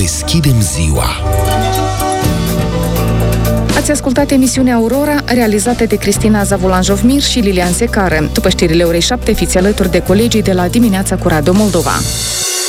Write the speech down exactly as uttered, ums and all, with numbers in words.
deschidem ziua. Ați ascultat emisiunea Aurora, realizată de Cristina Zavulan-Jovmir și Lilian Secare. După știrile orei șapte, fiți alături de colegii de la Dimineața cu Radio Moldova.